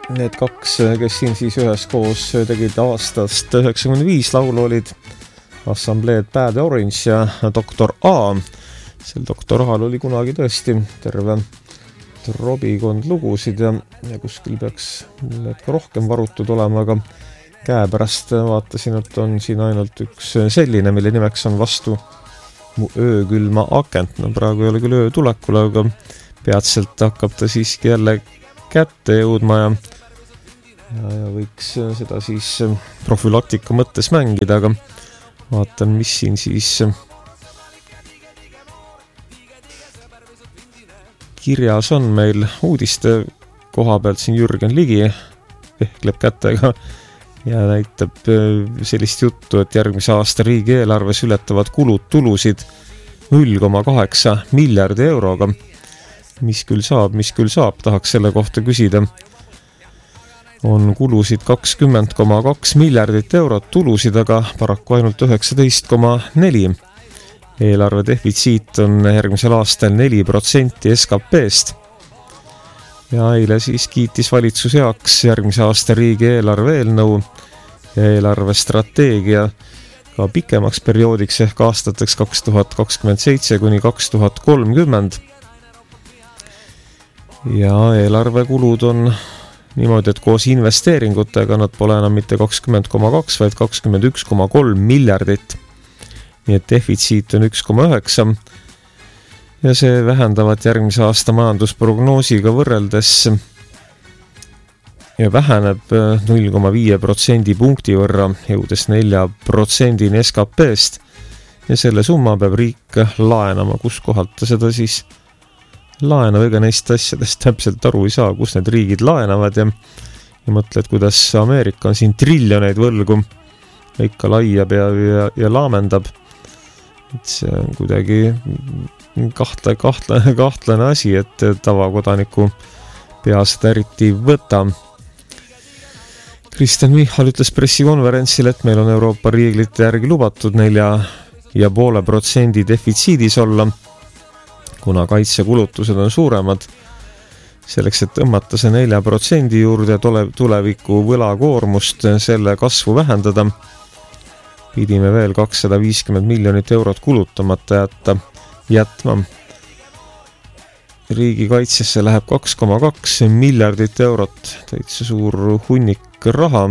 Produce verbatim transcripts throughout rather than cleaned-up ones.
need kaks, kes siin siis üheskoos tegid aastast üheksakümmend viis laulu, olid assambleed Bad Orange ja doktor A. Sel doktor A-l oli kunagi tõesti terve robikond lugusid ja, ja kuskil peaks need ka rohkem varutud olema, aga käepärast vaatasin, et on siin ainult üks selline, mille nimeks on Vastu mu öökülma akent. No praegu ei ole küll öö tulekul, aga peatselt hakkab ta siiski jälle kätte jõudma ja, ja, ja võiks seda siis profülaktika mõttes mängida, aga vaatan, mis siin siis kirjas on meil uudiste koha pealt. Siin Jürgen Ligi ehkleb kätega ja näitab sellist juttu, et järgmise aasta riigieelarves ületavad kulud tulusid null koma kaheksa miljardi euroga. Mis küll saab, mis küll saab, tahaks selle kohta küsida. On kulusid kakskümmend koma kaks miljardit eurot, tulusid aga paraku ainult üheksateist koma neli. Eelarve defitsiit on järgmisel aastal neli protsenti S K P-st. Ja eile siis kiitis valitsus heaks järgmise aasta riigieelarve eelnõu ja eelarvestrateegia ka pikemaks perioodiks ehk aastateks kaks tuhat kakskümmend seitse kuni kaks tuhat kolmkümmend. Ja eelarvekulud on niimoodi, et koos investeeringutega nad pole enam mitte kakskümmend koma kaks, vaid kakskümmend üks koma kolm miljardit. Nii et defitsiit on üks koma üheksa. Ja see vähendavat järgmise aasta majandusprognoosiga võrreldes ja väheneb null koma viis protsendi punkti võrra, jõudes nelja protsendini S K P-st. Ja selle summa peab riik laenama, kus kohalt ta seda siis laenab, ega neist asjadest täpselt aru ei saa, kus need riigid laenavad ja, ja mõtled, kuidas Ameerika on siin triljoneid võlgu ikka laiab ja, ja, ja laamendab. Et see on kuidagi kahtle, kahtle, kahtlane asi, et tavakodaniku pea seda eriti võta. Kristen Michal ütles pressikonverentsil, et meil on Euroopa reeglite järgi lubatud nelja ja poole protsendi defitsiidis olla, kuna kaitsekulutused on suuremad. Selleks, et tõmmata see nelja protsendi juurde tule, tuleviku võlakoormust, selle kasvu vähendada, pidime veel kakssada viiskümmend miljonit eurot kulutamata jätta, jätma. Riigikaitsesse läheb kaks koma kaks miljardit eurot, täitsa suur hunnik raha.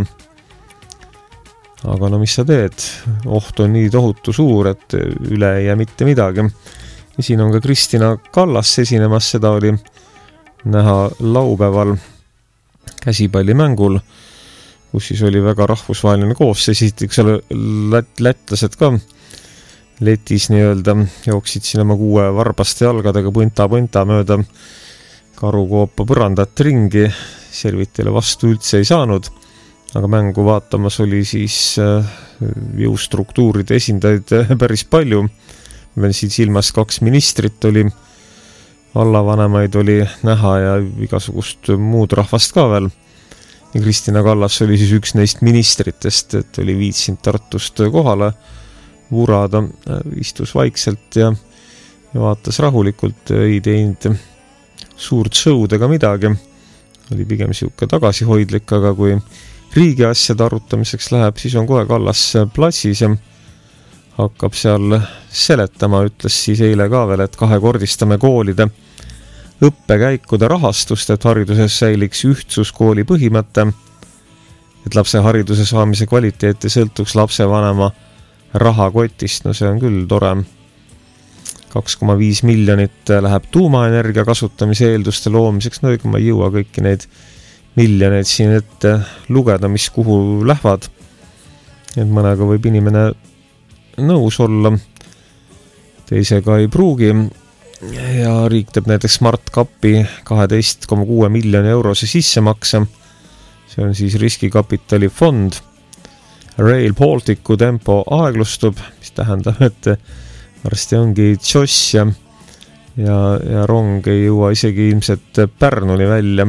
Aga no mis sa teed? Oht on nii tohutu suur, et üle ei jää mitte midagi. Ja siin on ka Kristina Kallas esinemas, seda oli näha laupäeval käsipallimängul, kus siis oli väga rahvusvaheline koosseis, esiteks lät- lätlased ka letis nii-öelda jooksid siin oma kuue varbaste jalgadega põnta-põnta mööda karukoopa põrandat ringi, servitile vastu üldse ei saanud, aga mängu vaatamas oli siis jõustruktuuride esindajaid päris palju. Meil siin silmas kaks ministrit oli, vallavanemaid oli näha ja igasugust muud rahvast ka veel. Ja Kristina Kallas oli siis üks neist ministritest, et oli viitsinud Tartust kohale vurada, istus vaikselt ja, ja vaatas rahulikult, ei teinud suurt show'd ega midagi. Oli pigem siuke tagasihoidlik, aga kui riigi asjade arutamiseks läheb, siis on kohe Kallas platsis ja hakkab seal seletama, ütles siis eile ka veel, et kahekordistame koolide õppekäikude rahastust, et hariduses säiliks ühtsuskooli põhimõte, et lapse hariduse saamise kvaliteeti sõltuks lapsevanema rahakotist. No see on küll tore. kaks koma viis miljonit läheb tuumaenergia kasutamise eelduste loomiseks. No ega ma ei jõua kõiki neid miljoneid siin ette lugeda, mis kuhu lähevad. Et mõnega võib inimene nõus olla, teisega ei pruugi. Ja riik teeb näiteks Smart Capi kaksteist koma kuus miljoni eurose sissemakse. See on siis riskikapitali fond. Rail Balticu tempo aeglustub, mis tähendab, et varsti ongi tšoss ja, ja, ja rong ei jõua isegi ilmselt Pärnuni välja.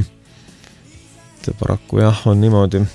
Et paraku jah, on niimoodi.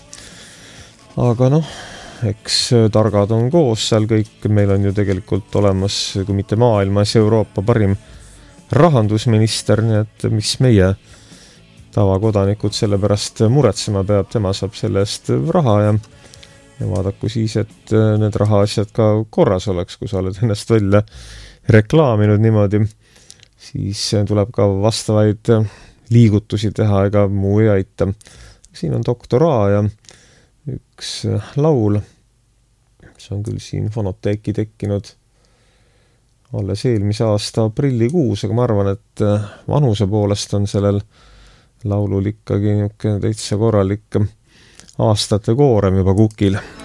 Aga noh, eks targad on koos seal kõik. Meil on ju tegelikult olemas, kui mitte maailmas, Euroopa parim rahandusminister, nii et mis meie tavakodanikud selle pärast muretsema peab, tema saab selle eest raha ja, ja vaadaku siis, et need rahaasjad ka korras oleks, kui sa oled ennast välja reklaaminud niimoodi, siis tuleb ka vastavaid liigutusi teha, ega muu ei aita. Siin on doktor A ja üks laul, see on küll siin Fonoteeki tekkinud alles eelmise aasta aprillikuus, aga ma arvan, et vanuse poolest on sellel laulul ikkagi niisugune täitsa korralik aastate koorem juba kukil.